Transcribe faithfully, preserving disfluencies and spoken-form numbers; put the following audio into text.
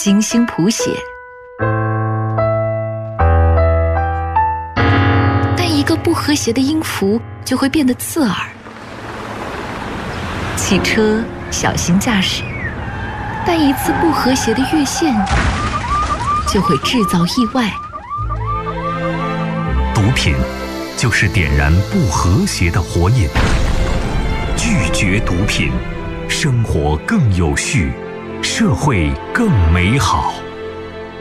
精心谱写。但一个不和谐的音符就会变得刺耳。汽车小心驾驶，但一次不和谐的越线就会制造意外。 毒品就是点燃不和谐的火引。拒绝毒品，生活更有序，社会更美好。